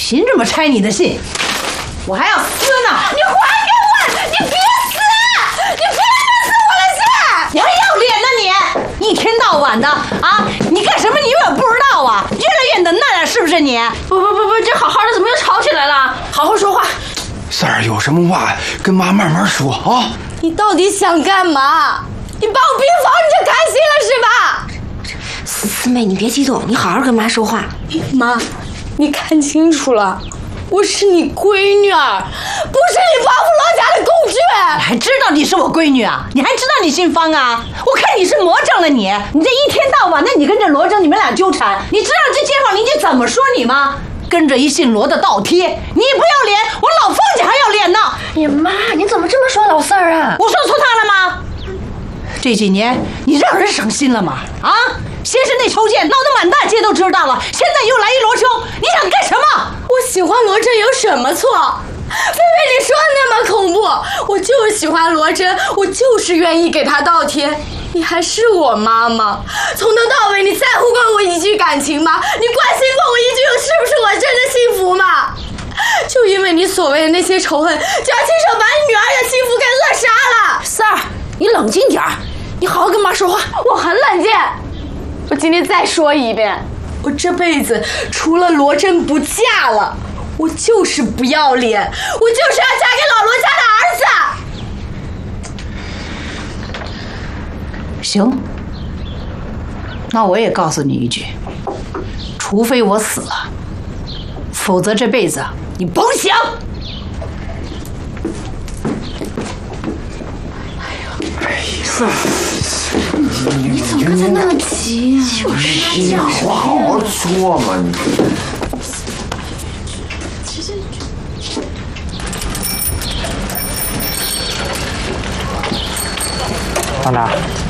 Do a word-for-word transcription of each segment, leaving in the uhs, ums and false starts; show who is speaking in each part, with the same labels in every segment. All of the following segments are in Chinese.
Speaker 1: 凭什么拆你的信？我还要撕呢！
Speaker 2: 你还给我！你别撕！你凭什么撕我的信？
Speaker 1: 你还要脸呢你！一天到晚的啊，你干什么你永远不知道啊！越来越能耐了，是不是你？
Speaker 2: 不不不不，这好好的怎么又吵起来了？好好说话。
Speaker 3: 三儿，有什么话跟妈慢慢说啊！
Speaker 2: 你到底想干嘛？你把我逼疯你就开心了是吧？
Speaker 4: 四四妹，你别激动，你好好跟妈说话。
Speaker 2: 妈，你看清楚了，我是你闺女儿，不是你报复罗家的工具。
Speaker 1: 你还知道你是我闺女啊？你还知道你姓方啊？我看你是魔怔了你！你这一天到晚的，你跟着罗怔，你们俩纠缠，你知道这街坊邻居怎么说你吗？跟着一姓罗的倒贴，你不要脸，我老凤姐还要脸呢！
Speaker 4: 你妈，你怎么这么说老四儿啊？
Speaker 1: 我说错他了吗？这几年你让人省心了吗？啊！先是那抽剑闹得满大街都知道了，现在又来一罗秋，你想干什么？
Speaker 2: 我喜欢罗真有什么错？非非你说的那么恐怖，我就是喜欢罗真，我就是愿意给他倒贴。你还是我妈妈，从头到尾你在乎过我一句感情吗？你关心过我一句是不是我真的幸福吗？就因为你所谓的那些仇恨，就要亲手把你女儿的幸福给扼杀了。
Speaker 4: 三儿，你冷静点儿，你好好跟妈说话。
Speaker 2: 我很冷静，我今天再说一遍，我这辈子除了罗真不嫁了，我就是不要脸，我就是要嫁给老罗家的儿子。
Speaker 1: 行，那我也告诉你一句，除非我死了，否则这辈子你甭想。
Speaker 4: 四儿，你怎么刚才那么急啊？就是
Speaker 3: 你话好好说嘛你。
Speaker 5: 方达，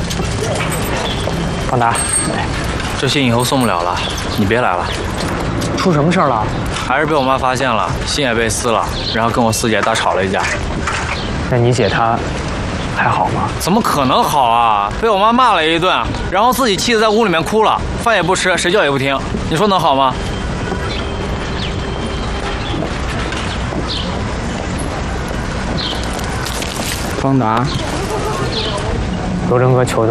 Speaker 5: 方达，
Speaker 6: 这信以后送不了了，你别来了。
Speaker 5: 出什么事儿了？
Speaker 6: 还是被我妈发现了，信也被撕了，然后跟我四姐大吵了一架。
Speaker 5: 那你姐她还好吗？
Speaker 6: 怎么可能好啊？被我妈骂了一顿，然后自己气得在屋里面哭了，饭也不吃，谁叫也不听。你说能好吗？
Speaker 5: 方达，罗真哥求求